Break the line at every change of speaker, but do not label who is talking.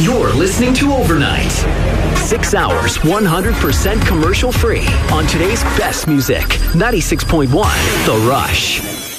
You're listening to Overnight. 6 hours, 100% commercial free on today's best music. 96.1 The Rush.